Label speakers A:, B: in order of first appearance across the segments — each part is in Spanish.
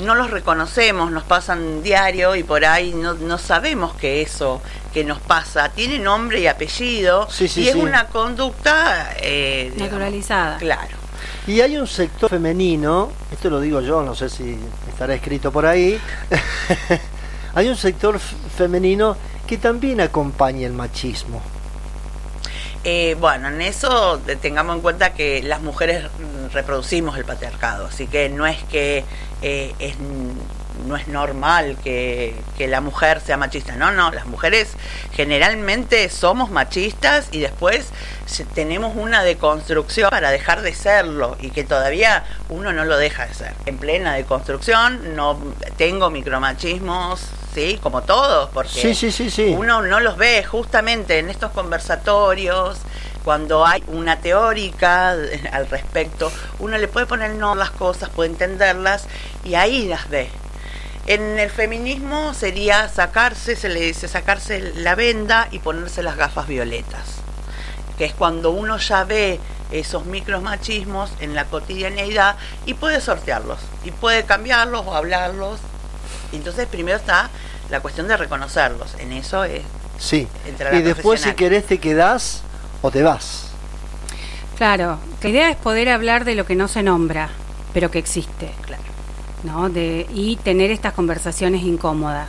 A: no los reconocemos, nos pasan diario y por ahí no sabemos que eso que nos pasa tiene nombre y apellido, y es una conducta
B: naturalizada.
A: Claro.
C: Y hay un sector femenino, esto lo digo yo, no sé si estará escrito por ahí, hay un sector femenino que también acompaña el machismo.
A: Bueno, en eso tengamos en cuenta que las mujeres reproducimos el patriarcado, así que no es que no es normal que la mujer sea machista, no, las mujeres generalmente somos machistas y después tenemos una deconstrucción para dejar de serlo, y que todavía uno no lo deja de ser. En plena deconstrucción no tengo micromachismos, sí, como todos, porque
C: sí.
A: Uno no los ve justamente en estos conversatorios. Cuando hay una teórica al respecto, uno le puede poner no las cosas, puede entenderlas y ahí las ve. En el feminismo sería se le dice sacarse la venda y ponerse las gafas violetas, que es cuando uno ya ve esos micromachismos en la cotidianeidad y puede sortearlos, y puede cambiarlos o hablarlos. Entonces primero está la cuestión de reconocerlos, en eso es.
C: Sí, y después si querés te quedás o te vas.
B: Claro, la idea es poder hablar de lo que no se nombra, pero que existe.
A: Claro.
B: ¿No? Y tener estas conversaciones incómodas.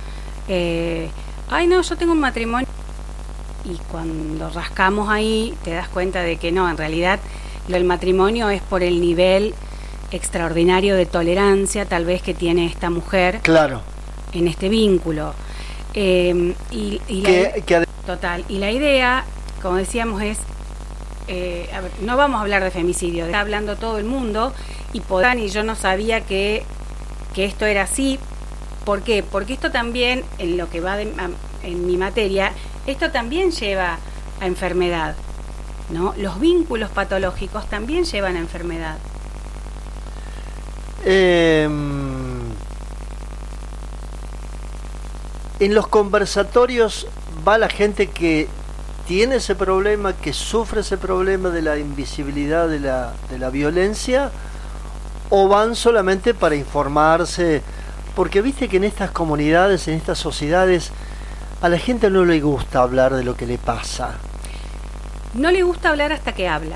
B: Ay, no, yo tengo un matrimonio. Y cuando rascamos ahí, te das cuenta de que no, en realidad el matrimonio es por el nivel extraordinario de tolerancia, tal vez, que tiene esta mujer.
C: Claro. En
B: este vínculo. Total. Y la idea, como decíamos, es a ver, no vamos a hablar de femicidio, está hablando todo el mundo, y yo no sabía que esto era así. ¿Por qué? Porque esto también, en lo que va en mi materia, esto también lleva a enfermedad, ¿no? Los vínculos patológicos también llevan a enfermedad.
C: En los conversatorios va la gente que tiene ese problema, que sufre ese problema de la invisibilidad de la violencia, o van solamente para informarse, porque viste que en estas comunidades, en estas sociedades, a la gente no le gusta hablar de lo que le pasa.
B: No le gusta hablar hasta que habla.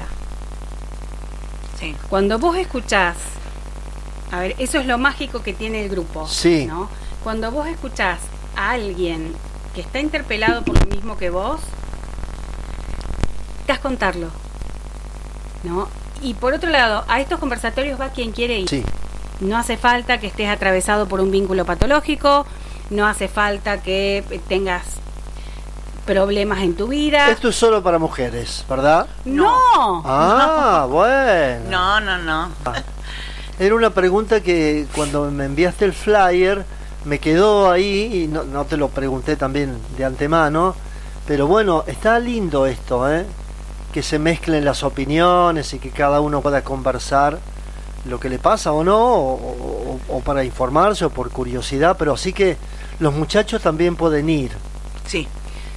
A: Sí.
B: Cuando vos escuchás, a ver, eso es lo mágico que tiene el grupo,
C: sí,
B: ¿no? Cuando vos escuchás a alguien que está interpelado por lo mismo que vos, necesitas contarlo, ¿no? Y por otro lado, a estos conversatorios va quien quiere ir.
C: Sí.
B: No hace falta que estés atravesado por un vínculo patológico, no hace falta que tengas problemas en tu vida.
C: Esto es solo para mujeres, ¿verdad?
B: No.
C: Ah, bueno.
A: No.
C: Era una pregunta que cuando me enviaste el flyer me quedó ahí, y no te lo pregunté también de antemano, pero bueno, está lindo esto, que se mezclen las opiniones y que cada uno pueda conversar lo que le pasa o no, o para informarse o por curiosidad, pero así que los muchachos también pueden ir.
A: Sí.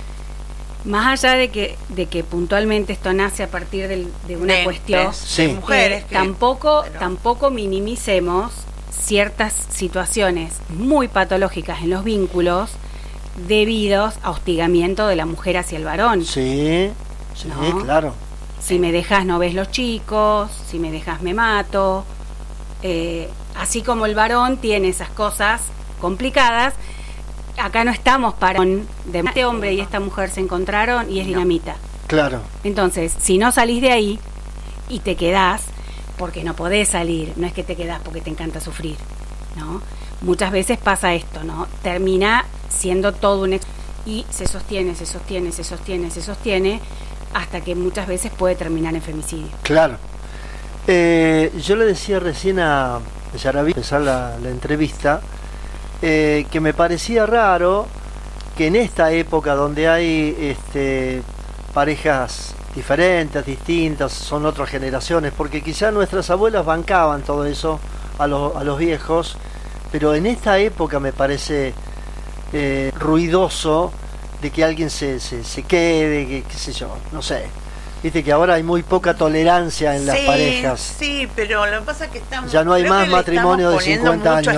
B: Más allá de que puntualmente esto nace a partir de una cuestión
A: de mujeres,
B: tampoco minimicemos ciertas situaciones muy patológicas en los vínculos debidos a hostigamiento de la mujer hacia el varón.
C: Sí, ¿no? Claro.
B: Si me dejas no ves los chicos, si me dejas me mato. Así como el varón tiene esas cosas complicadas, acá no estamos para este hombre y esta mujer se encontraron y es dinamita.
C: Claro.
B: Entonces, si no salís de ahí y te quedás, porque no podés salir, no es que te quedás porque te encanta sufrir, ¿no? Muchas veces pasa esto, ¿no? Termina siendo todo y se sostiene hasta que muchas veces puede terminar en femicidio.
C: Claro. Yo le decía recién a Yaraví, empezar la entrevista, que me parecía raro que en esta época donde hay parejas diferentes, distintas, son otras generaciones, porque quizá nuestras abuelas bancaban todo eso a los viejos, pero en esta época me parece ruidoso de que alguien se quede, qué sé yo, no sé. Viste que ahora hay muy poca tolerancia en las parejas.
A: Sí, pero lo que pasa es que estamos...
C: Ya no hay más matrimonio de 50 años.